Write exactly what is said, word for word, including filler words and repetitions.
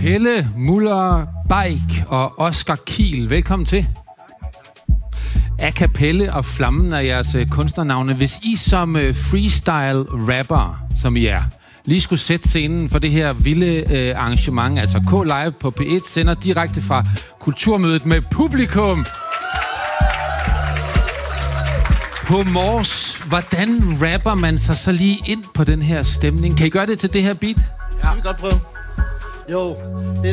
Pelle, Muller, Beik og Oscar Kiel. Velkommen til. A Cappelle og Flammen er jeres kunstnernavne. Hvis I som freestyle rapper, som I er, lige skulle sætte scenen for det her vilde øh, arrangement, altså K-Live på P et, sender direkte fra Kulturmødet med publikum på Mors. Hvordan rapper man sig så lige ind på den her stemning? Kan I gøre det til det her beat? Ja, vi kan godt prøve. Jo, det